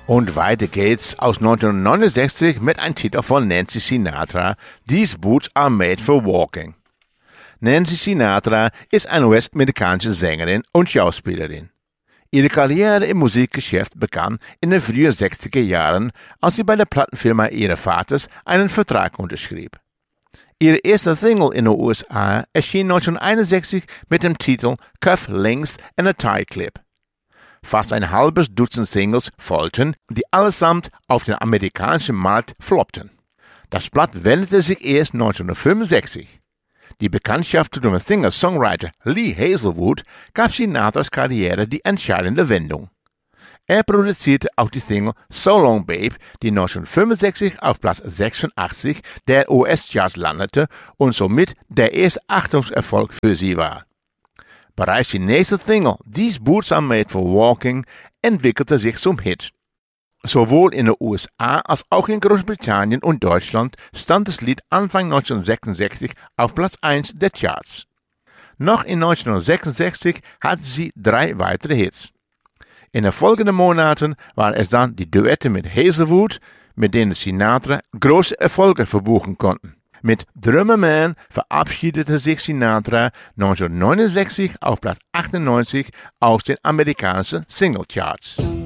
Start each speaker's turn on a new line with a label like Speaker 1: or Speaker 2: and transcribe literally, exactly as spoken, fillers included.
Speaker 1: Und weiter geht's aus neunzehnhundertneunundsechzig mit einem Titel von Nancy Sinatra, These Boots Are Made for Walking. Nancy Sinatra ist eine US-amerikanische Sängerin und Schauspielerin. Ihre Karriere im Musikgeschäft begann in den frühen sechziger Jahren, als sie bei der Plattenfirma ihres Vaters einen Vertrag unterschrieb. Ihre erste Single in den U S A erschien neunzehnhunderteinundsechzig mit dem Titel Cuff Links and a Tie Clip. Fast ein halbes Dutzend Singles folgten, die allesamt auf dem amerikanischen Markt floppten. Das Blatt wendete sich erst neunzehnhundertfünfundsechzig. Die Bekanntschaft zu dem Singer-Songwriter Lee Hazelwood gab Sinatras Karriere die entscheidende Wendung. Er produzierte auch die Single So Long Babe, die neunzehnhundertfünfundsechzig auf Platz sechsundachtzig der U S-Charts landete und somit der erste Achtungserfolg für sie war. Bereits die nächste Single, These Boots Are Made for Walking, entwickelte sich zum Hit. Sowohl in den U S A als auch in Großbritannien und Deutschland stand das Lied Anfang neunzehnhundertsechsundsechzig auf Platz eins der Charts. Noch in neunzehnhundertsechsundsechzig hatte sie drei weitere Hits. In den folgenden Monaten waren es dann die Duette mit Hazelwood, mit denen Sinatra große Erfolge verbuchen konnten. Mit Drummer Man verabschiedete sich Sinatra neunzehnhundertneunundsechzig auf Platz achtundneunzig aus den amerikanischen Singlecharts.